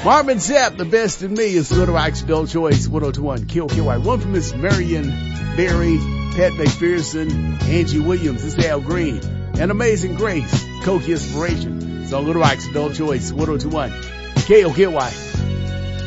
Marvin Zapp, The Best in Me is Little Rock's Adult Choice 1021 KOKY. One from Miss Marion Berry, Pat McPherson, Angie Williams. This is Al Green. And Amazing Grace, Koki Inspiration. It's on Little Rock's Adult Choice 1021 KOKY.